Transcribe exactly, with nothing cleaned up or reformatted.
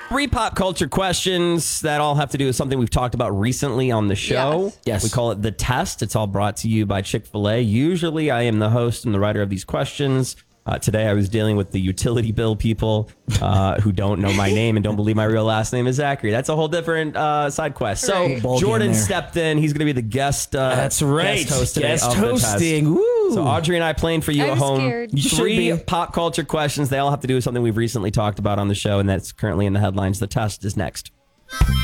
Three pop culture questions that all have to do with something we've talked about recently on the show. Yes. Yes. We call it The Test. It's all brought to you by Chick-fil-A. Usually I am the host and the writer of these questions. Uh, today I was dealing with the utility bill people uh, who don't know my name and don't believe my real last name is Zachary. That's a whole different uh, side quest. So Right. Jordan there. stepped in. He's going to be the guest uh, That's right. guest host today Guest of The Test. hosting. Woo. So Audrey and I playing for you I'm at home. scared. You should Three be. pop culture questions. They all have to do with something we've recently talked about on the show, and that's currently in the headlines. The Test is next.